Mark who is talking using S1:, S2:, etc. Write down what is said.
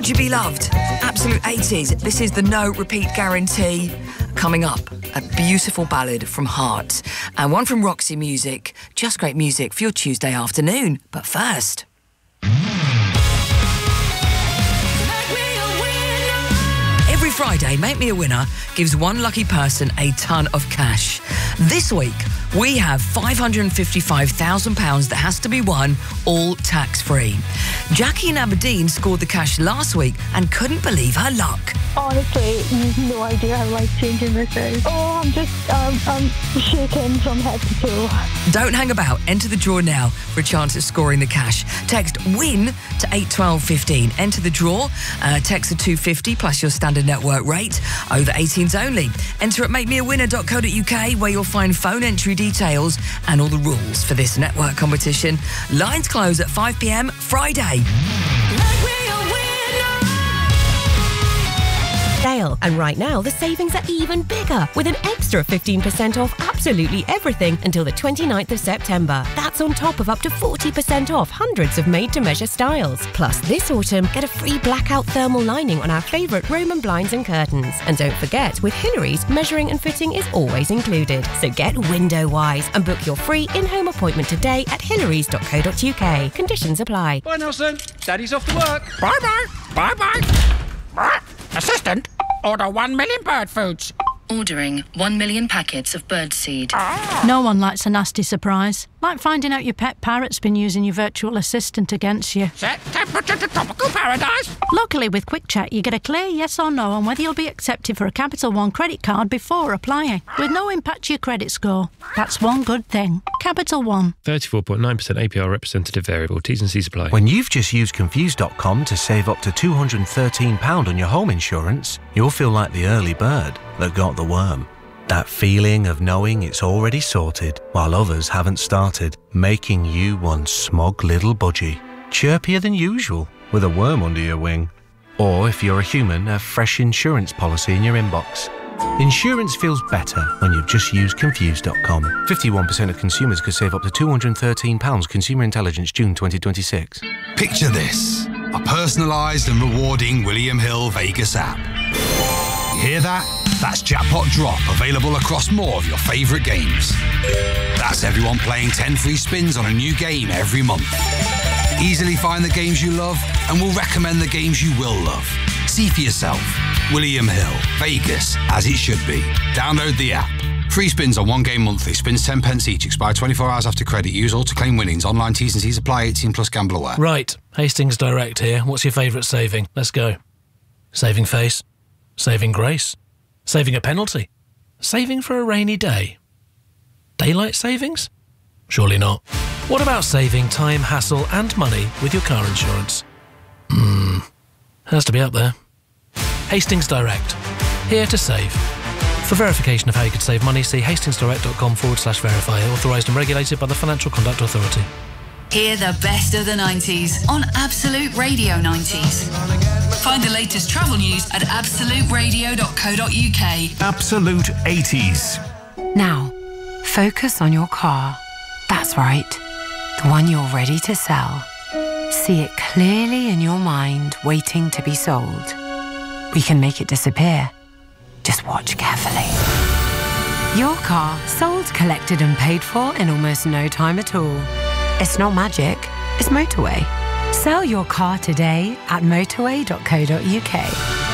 S1: Would You Be Loved? Absolute 80s. This is the no repeat guarantee. Coming up, a beautiful ballad from Heart and one from Roxy Music. Just great music for your Tuesday afternoon. But first... Every Friday, Make Me a Winner gives one lucky person a ton of cash. This week, we have £555,000 that has to be won, all tax-free. Jackie in Aberdeen scored the cash last week and couldn't believe her luck.
S2: Honestly, you've no idea how life-changing this is. Oh, I'm shaking from head to toe.
S1: Don't hang about. Enter the draw now for a chance at scoring the cash. Text WIN to 81215. Enter the draw. Text the 250 plus your standard network rate. Over 18s only. Enter at makemeawinner.co.uk where you'll find phone entry details and all the rules for this network competition. Lines close at 5 p.m. Friday.
S3: Sale. And right now, the savings are even bigger with an extra 15% off absolutely everything until the 29th of September. That's on top of up to 40% off hundreds of made-to-measure styles. Plus, this autumn, get a free blackout thermal lining on our favourite Roman blinds and curtains. And don't forget, with Hillary's, measuring and fitting is always included. So get window-wise and book your free in-home appointment today at hillarys.co.uk. Conditions apply.
S4: Bye, Nelson. Daddy's off to work.
S5: Bye-bye. Bye-bye. Assistant, order 1 million bird foods.
S6: Ordering 1 million packets of birdseed.
S7: No one likes a nasty surprise. Like finding out your pet parrot's been using your virtual assistant against you.
S5: Set temperature to tropical paradise.
S7: Luckily, with Quick Check, you get a clear yes or no on whether you'll be accepted for a Capital One credit card before applying, with no impact to your credit score. That's one good thing. Capital One.
S8: 34.9% APR representative variable. T's and C's apply.
S9: When you've just used Confused.com to save up to £213 on your home insurance, you'll feel like the early bird that got the worm. That feeling of knowing it's already sorted while others haven't started, making you one smug little budgie. Chirpier than usual with a worm under your wing. Or if you're a human, a fresh insurance policy in your inbox. Insurance feels better when you've just used Confused.com. 51% of consumers could save up to £213. Consumer Intelligence, June 2026.
S10: Picture this. A personalised and rewarding William Hill Vegas app. You hear that? That's Jackpot Drop, available across more of your favourite games. That's everyone playing 10 free spins on a new game every month. Easily find the games you love and we'll recommend the games you will love. See for yourself. William Hill, Vegas, as it should be. Download the app. Free spins on one game monthly. Spins 10 pence each. Expire 24 hours after credit. Use all to claim winnings. Online T's and C's apply. 18 plus gamble aware.
S11: Right. Hastings Direct here. What's your favourite saving? Let's go. Saving face. Saving grace. Saving a penalty. Saving for a rainy day. Daylight savings? Surely not. What about saving time, hassle and money with your car insurance? Has to be up there. Hastings Direct. Here to save. For verification of how you could save money, see hastingsdirect.com/verify. Authorised and regulated by the Financial Conduct Authority.
S12: Hear the best of the 90s on Absolute Radio 90s. Find the latest travel news at absoluteradio.co.uk.
S13: Absolute 80s.
S14: Now, focus on your car. That's right. The one you're ready to sell. See it clearly in your mind, waiting to be sold. We can make it disappear. Just watch carefully. Your car sold, collected and paid for in almost no time at all. It's not magic, it's motorway. Sell your car today at motorway.co.uk.